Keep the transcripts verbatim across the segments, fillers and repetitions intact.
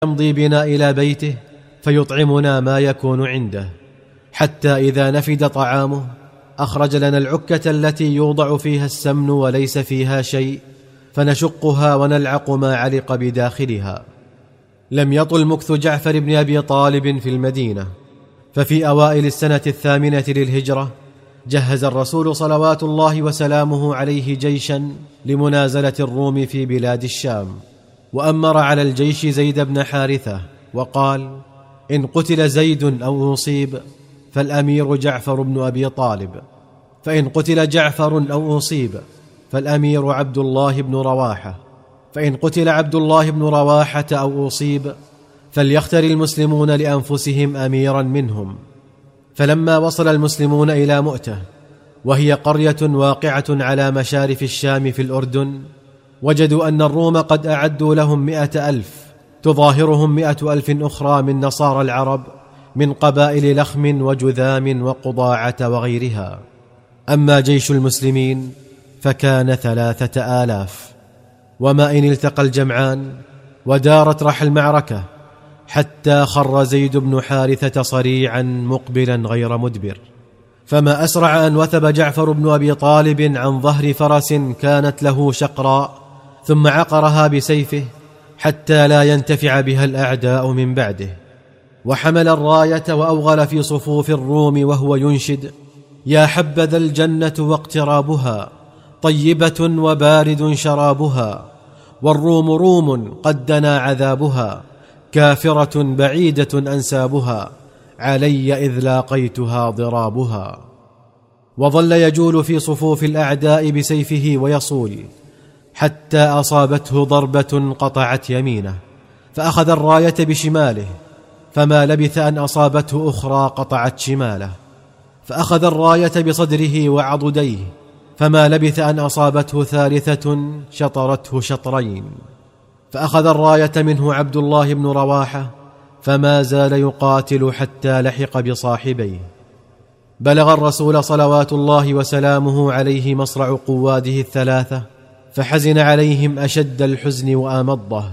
يمضي بنا إلى بيته فيطعمنا ما يكون عنده، حتى إذا نفد طعامه أخرج لنا العكة التي يوضع فيها السمن وليس فيها شيء، فنشقها ونلعق ما علق بداخلها. لم يطل مكث جعفر بن أبي طالب في المدينة، ففي أوائل السنة الثامنة للهجرة جهز الرسول صلوات الله وسلامه عليه جيشا لمنازلة الروم في بلاد الشام، وأمر على الجيش زيد بن حارثة وقال: إن قتل زيد أو أصيب فالأمير جعفر بن أبي طالب، فإن قتل جعفر أو أصيب فالأمير عبد الله بن رواحة، فإن قتل عبد الله بن رواحة أو أصيب فليختر المسلمون لأنفسهم أميرا منهم. فلما وصل المسلمون إلى مؤتة، وهي قرية واقعة على مشارف الشام في الأردن، وجدوا أن الروم قد أعدوا لهم مئة ألف تظاهرهم مئة ألف أخرى من نصارى العرب من قبائل لخم وجذام وقضاعة وغيرها. أما جيش المسلمين فكان ثلاثة آلاف. وما إن التقى الجمعان ودارت رح المعركة حتى خر زيد بن حارثة صريعا مقبلا غير مدبر، فما أسرع أن وثب جعفر بن أبي طالب عن ظهر فرس كانت له شقراء، ثم عقرها بسيفه حتى لا ينتفع بها الأعداء من بعده، وحمل الراية وأوغل في صفوف الروم وهو ينشد: يا حبذا الجنة واقترابها، طيبة وبارد شرابها، والروم روم قد دنا عذابها، كافرة بعيدة أنسابها، علي إذ لاقيتها ضرابها. وظل يجول في صفوف الأعداء بسيفه ويصول حتى أصابته ضربة قطعت يمينه، فأخذ الراية بشماله، فما لبث أن أصابته أخرى قطعت شماله، فأخذ الراية بصدره وعضديه، فما لبث أن أصابته ثالثة شطرته شطرين، فأخذ الراية منه عبد الله بن رواحة، فما زال يقاتل حتى لحق بصاحبيه. بلغ الرسول صلوات الله وسلامه عليه مصرع قواده الثلاثة، فحزن عليهم أشد الحزن وآمضه،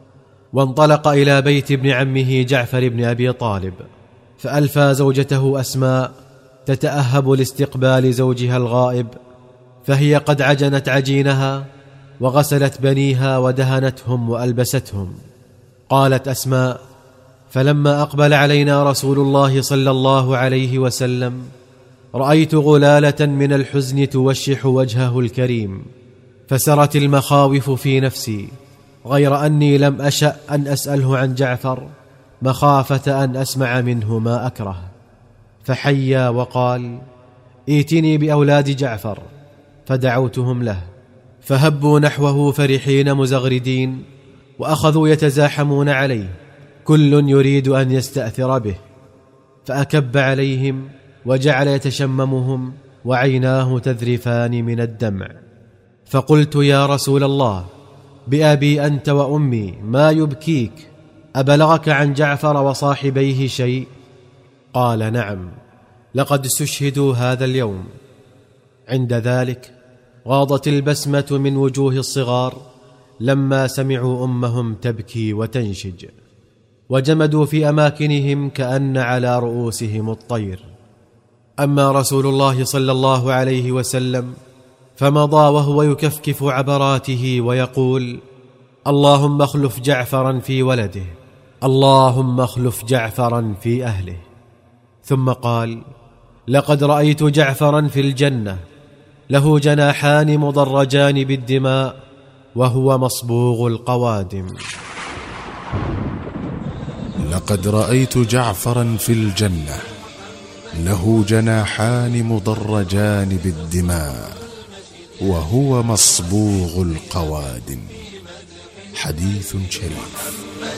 وانطلق إلى بيت ابن عمه جعفر بن أبي طالب، فألفى زوجته أسماء تتأهب لاستقبال زوجها الغائب، فهي قد عجنت عجينها وغسلت بنيها ودهنتهم وألبستهم. قالت أسماء: فلما أقبل علينا رسول الله صلى الله عليه وسلم رأيت غلالة من الحزن توشح وجهه الكريم، فسرت المخاوف في نفسي، غير أني لم أشأ أن أسأله عن جعفر مخافة أن أسمع منه ما أكره، فحيا وقال: ائتني بأولاد جعفر، فدعوتهم له، فهبوا نحوه فرحين مزغردين، وأخذوا يتزاحمون عليه، كل يريد أن يستأثر به، فأكب عليهم وجعل يتشممهم وعيناه تذرفان من الدمع. فقلت: يا رسول الله، بأبي أنت وأمي، ما يبكيك؟ أبلغك عن جعفر وصاحبيه شيء؟ قال: نعم، لقد استشهدوا هذا اليوم. عند ذلك غاضت البسمة من وجوه الصغار لما سمعوا أمهم تبكي وتنشج، وجمدوا في أماكنهم كأن على رؤوسهم الطير. أما رسول الله صلى الله عليه وسلم فمضى وهو يكفكف عبراته ويقول: اللهم اخلف جعفرا في ولده، اللهم اخلف جعفرا في أهله. ثم قال: لقد رأيت جعفرا في الجنة، له جناحان مضرجان بالدماء، وهو مصبوغ القوادم. لقد رأيت جعفرا في الجنة، له جناحان مضرجان بالدماء، وهو مصبوغ القوادم. حديث شريف.